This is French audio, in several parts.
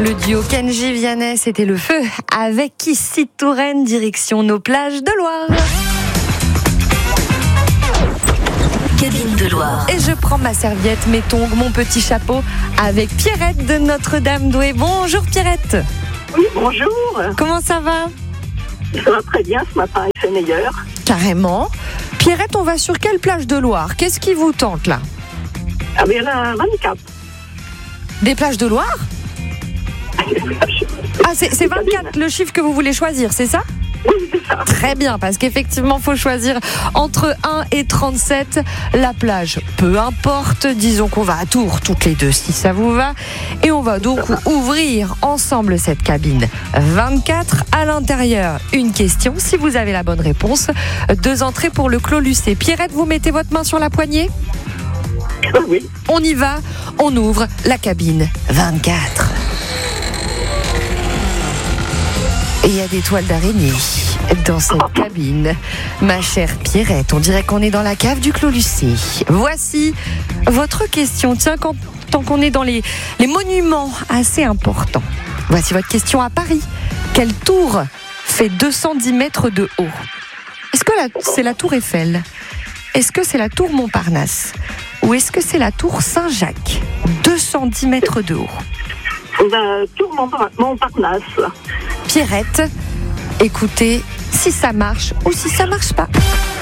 Le duo Kenji Vianney, c'était le feu avec ici Touraine, direction nos plages de Loire. Cabine de Loire. Et je prends ma serviette, mes tongs, mon petit chapeau avec Pierrette de Notre-Dame-d'Ouai. Bonjour Pierrette. Oui, bonjour. Comment ça va? Ça va très bien, ce matin il fait meilleur. Carrément. Pierrette, on va sur quelle plage de Loire? Qu'est-ce qui vous tente là? Ah mais il y en a 24. Des plages de Loire? Ah, c'est 24 le chiffre que vous voulez choisir, c'est ça? Oui, c'est ça. Très bien, parce qu'effectivement, il faut choisir entre 1 et 37. La plage, peu importe, disons qu'on va à Tours toutes les deux, si ça vous va. Et on va donc ouvrir ensemble cette cabine 24. À l'intérieur, une question, si vous avez la bonne réponse. 2 entrées pour le Clos Lucé. Pierrette, vous mettez votre main sur la poignée? Oui. On y va, on ouvre la cabine 24. Et il y a des toiles d'araignée dans cette cabine. Ma chère Pierrette, on dirait qu'on est dans la cave du Clos Lucé. Voici votre question. Tiens, tant qu'on est dans les monuments assez importants. Voici votre question à Paris. Quelle tour fait 210 mètres de haut? Est-ce que c'est la tour Eiffel? Est-ce que c'est la tour Montparnasse? Ou est-ce que c'est la tour Saint-Jacques? 210 mètres de haut. Tour Montparnasse. Pierrette, écoutez si ça marche ou si ça marche pas.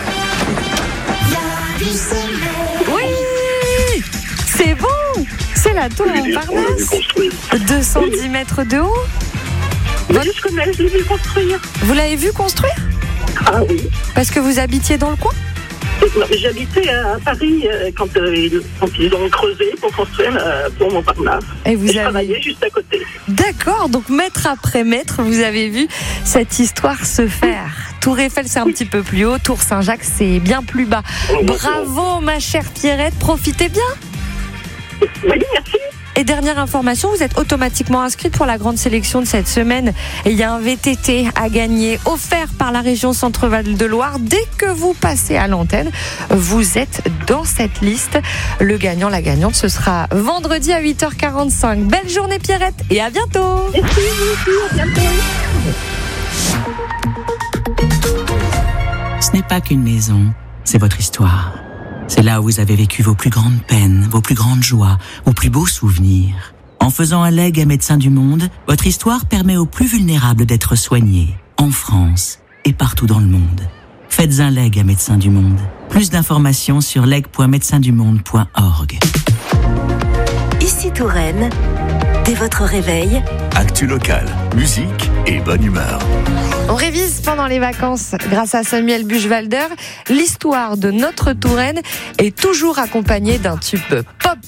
Oui, c'est bon, c'est la tour Montparnasse. 210 mètres de haut. Je l'ai vu construire. Vous l'avez vu construire? Ah oui. Parce que vous habitiez dans le coin? J'habitais à Paris quand ils ont creusé pour construire pour Montparnasse. Et je travaillais juste à côté. D'accord, donc mètre après mètre, vous avez vu cette histoire se faire. Tour Eiffel, c'est un petit peu plus haut. Tour Saint-Jacques, c'est bien plus bas. Bravo, ma chère Pierrette, profitez bien. Oui, merci. Et dernière information, vous êtes automatiquement inscrite pour la grande sélection de cette semaine. Et il y a un VTT à gagner offert par la région Centre-Val de Loire. Dès que vous passez à l'antenne, vous êtes dans cette liste. Le gagnant, la gagnante, ce sera vendredi à 8h45. Belle journée Pierrette et à bientôt. Merci, à bientôt. Ce n'est pas qu'une maison, c'est votre histoire. C'est là où vous avez vécu vos plus grandes peines, vos plus grandes joies, vos plus beaux souvenirs. En faisant un legs à Médecins du Monde, votre histoire permet aux plus vulnérables d'être soignés, en France et partout dans le monde. Faites un legs à Médecins du Monde. Plus d'informations sur leg.médecindumonde.org. Ici Touraine, dès votre réveil, actu locale, musique et bonne humeur. On révise pendant les vacances grâce à Samuel Buchwalder. L'histoire de notre Touraine est toujours accompagnée d'un tube pop